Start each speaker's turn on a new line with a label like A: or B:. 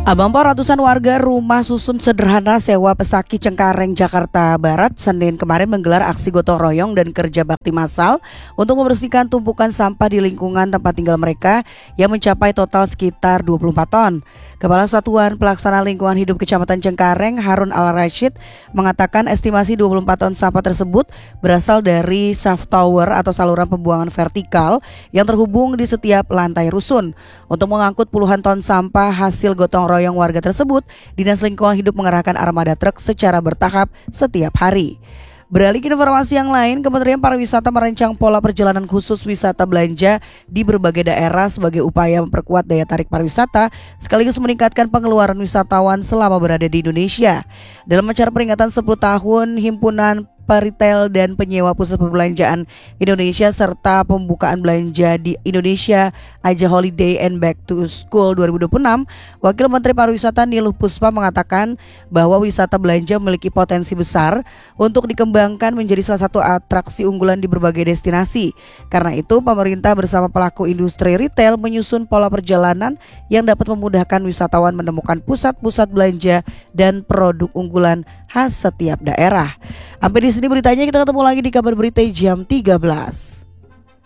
A: Abang ratusan warga rumah susun sederhana sewa Pesaki Cengkareng, Jakarta Barat, Senin kemarin menggelar aksi gotong royong dan kerja bakti massal untuk membersihkan tumpukan sampah di lingkungan tempat tinggal mereka yang mencapai total sekitar 24 ton. Kepala Satuan Pelaksana Lingkungan Hidup Kecamatan Cengkareng, Harun Al-Rashid, mengatakan estimasi 24 ton sampah tersebut berasal dari shaft tower atau saluran pembuangan vertikal yang terhubung di setiap lantai rusun. Untuk mengangkut puluhan ton sampah hasil gotong royong warga tersebut, Dinas Lingkungan Hidup mengerahkan armada truk secara bertahap setiap hari. Beralih ke informasi yang lain, Kementerian Pariwisata merancang pola perjalanan khusus wisata belanja di berbagai daerah sebagai upaya memperkuat daya tarik pariwisata sekaligus meningkatkan pengeluaran wisatawan selama berada di Indonesia. Dalam acara peringatan 10 tahun Himpunan Peritel dan Penyewa Pusat Perbelanjaan Indonesia serta pembukaan belanja di Indonesia Aja Holiday and Back to School 2026, Wakil Menteri Pariwisata Niluh Puspa mengatakan bahwa wisata belanja memiliki potensi besar untuk dikembangkan menjadi salah satu atraksi unggulan di berbagai destinasi. Karena itu, pemerintah bersama pelaku industri retail menyusun pola perjalanan yang dapat memudahkan wisatawan menemukan pusat-pusat belanja dan produk unggulan khas setiap daerah. Sampai di sini beritanya, kita ketemu lagi di kabar berita jam 13.